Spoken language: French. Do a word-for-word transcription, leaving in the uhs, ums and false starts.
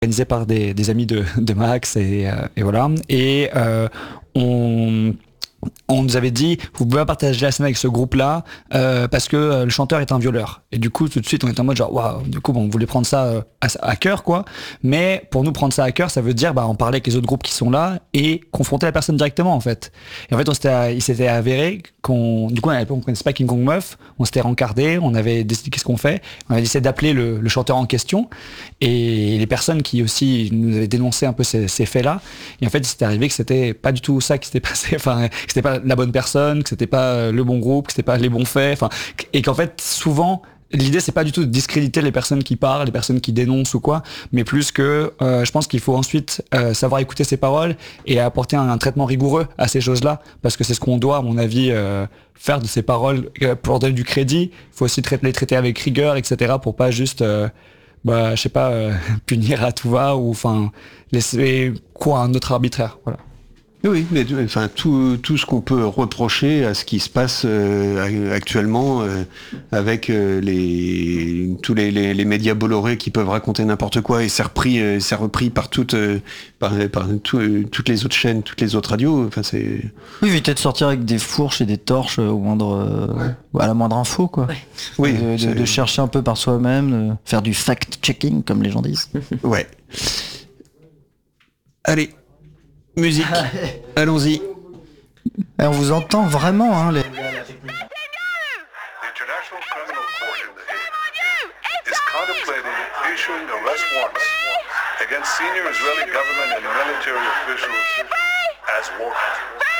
organisé par des, des amis de, de Max et, euh, et voilà. Et euh, on... on nous avait dit, vous pouvez pas partager la scène avec ce groupe-là euh, parce que euh, le chanteur est un violeur. Et du coup, tout de suite, on était en mode genre, waouh, du coup, bon, on voulait prendre ça euh, à, à cœur, quoi. Mais pour nous, prendre ça à cœur, ça veut dire, bah, en parler avec les autres groupes qui sont là et confronter la personne directement, en fait. Et en fait, on s'était, il s'était avéré qu'on, du coup, on, avait, on connaissait pas King Kong Meuf, on s'était rencardé, on avait décidé qu'est-ce qu'on fait. On avait décidé d'appeler le, le chanteur en question et les personnes qui aussi nous avaient dénoncé un peu ces, ces faits-là. Et en fait, il s'était arrivé que c'était pas du tout ça qui s'était passé, enfin, que c'était pas la bonne personne, que c'était pas le bon groupe, que c'était pas les bons faits, enfin, et qu'en fait, souvent, l'idée c'est pas du tout de discréditer les personnes qui parlent, les personnes qui dénoncent ou quoi, mais plus que euh, je pense qu'il faut ensuite euh, savoir écouter ses paroles et apporter un, un traitement rigoureux à ces choses-là, parce que c'est ce qu'on doit, à mon avis, euh, faire de ces paroles pour donner du crédit. Il faut aussi traiter, les traiter avec rigueur, et cetera, pour pas juste, euh, bah, je sais pas, euh, punir à tout va ou enfin laisser quoi un autre arbitraire. Voilà. Oui, mais enfin tout, tout ce qu'on peut reprocher à ce qui se passe euh, actuellement euh, avec euh, les tous les, les, les médias bollorés qui peuvent raconter n'importe quoi et c'est repris, euh, c'est repris par toutes euh, par, par tout, euh, toutes les autres chaînes, toutes les autres radios. Enfin c'est. Oui, éviter de sortir avec des fourches et des torches au moindre, euh, à la moindre info, quoi. Ouais. Oui, de, de, de chercher un peu par soi-même, de faire du fact-checking comme les gens disent. Ouais. Allez. Musique, allons-y. Et on vous entend vraiment, hein, les... The International Criminal Court in The Hague is contemplating issuing arrest warrants against senior Israeli government and military officials as war crimes.